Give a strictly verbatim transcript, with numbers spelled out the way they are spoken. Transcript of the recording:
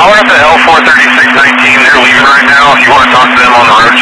we're at the L four thirty-six nineteen. They're leaving right now. If you want to talk to them on the road